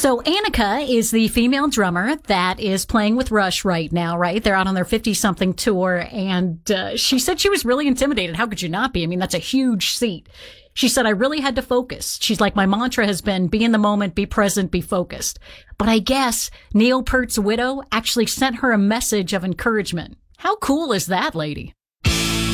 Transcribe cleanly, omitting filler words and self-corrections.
So Annika is the female drummer that is playing with Rush right now, right? They're out on their 50-something tour, and she said she was really intimidated. How could you not be? I mean, that's a huge seat. She said, I really had to focus. She's like, my mantra has been be in the moment, be present, be focused. But I guess Neil Peart's widow actually sent her a message of encouragement. How cool is that, lady?